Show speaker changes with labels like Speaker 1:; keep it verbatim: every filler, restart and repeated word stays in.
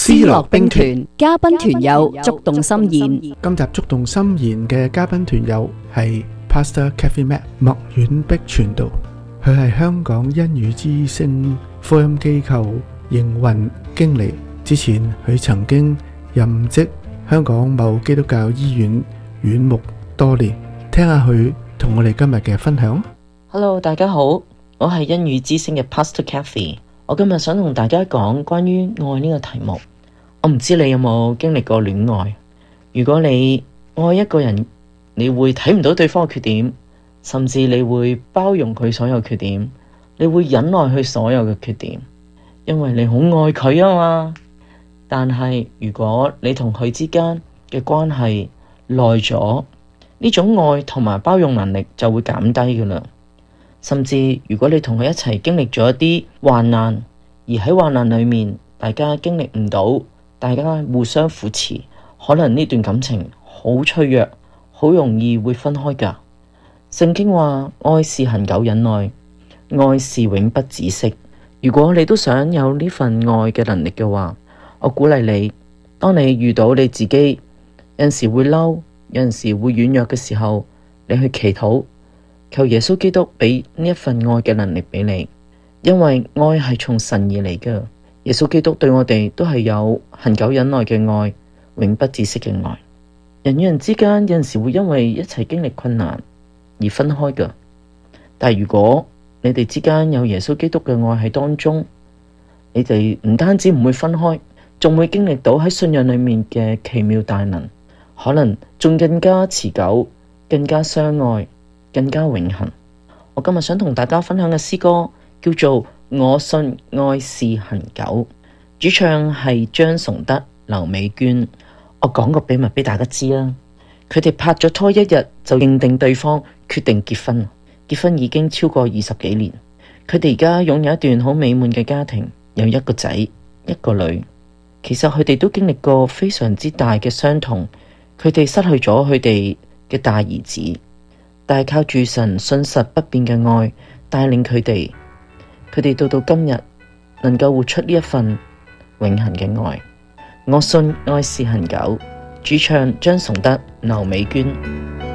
Speaker 1: 思樂兵團嘉賓團友觸動心弦。今集觸動心弦嘅嘉賓團友係 Pastor Kathy Mac 麥婉碧傳道，佢係香港恩語之聲福音機構營運經理。之前佢曾經任職香港某基督教醫院院牧多年。聽下佢同我哋今日嘅分享。
Speaker 2: Hello， 大家好，我係恩語之聲嘅 Pastor Kathy。我今日想同大家講關於愛呢個題目。我唔知你有冇經歷過戀愛？如果你愛一個人，你會睇唔到對方嘅缺點，甚至你會包容佢所有缺點，你會忍耐佢所有嘅缺點，因為你好愛佢啊嘛。但係如果你同佢之間嘅關係耐咗，呢種愛同埋包容能力就會減低噶啦。甚至如果你同佢一齊經歷咗一啲患難，而喺患難裏面大家經歷唔到，大家互相扶持，可能呢段感情好脆弱，好容易會分開噶。聖經話愛是恆久忍耐，愛是永不止息。如果你都想有呢份愛嘅能力嘅話，我鼓勵你，當你遇到你自己有陣時會嬲，有陣時會軟弱嘅時候，你去祈禱，求耶穌基督俾呢一份愛嘅能力俾你，因為愛係從神而嚟嘅。耶穌基督對我哋都係有恆久忍耐嘅愛，永不止息嘅愛。人與人之間有陣時會因為一齊經歷困難而分開嘅，但係如果你哋之間有耶穌基督嘅愛喺當中，你哋唔單止唔會分開，仲會經歷到喺信仰裏面嘅奇妙大能，可能仲更加持久，更加相愛，更加永恆。我今日想同大家分享嘅詩歌叫做《我信愛是恆久》，主唱係張崇德、劉美娟。我講個秘密俾大家知啦，佢哋拍咗拖一日就認定對方，決定結婚。結婚已經超過二十幾年，佢哋而家擁有一段好美滿嘅家庭，有一個仔一個女。其實佢哋都經歷過非常之大嘅傷痛，佢哋失去咗佢哋嘅大兒子，但係靠住神信實不變嘅愛帶領佢哋，佢哋到到今日能夠活出呢一份永恆嘅愛。我信愛是恆久，主唱張崇德、劉美娟。